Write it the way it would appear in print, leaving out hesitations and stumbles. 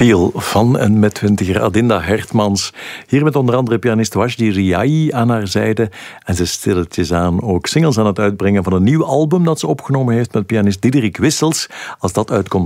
Feel van en met twintiger Adinda Hertmans. Hier met onder andere pianist Wajdi Riahi aan haar zijde. En ze stilletjes aan ook singles aan het uitbrengen van een nieuw album dat ze opgenomen heeft met pianist Diederik Wissels. Als dat uitkomt,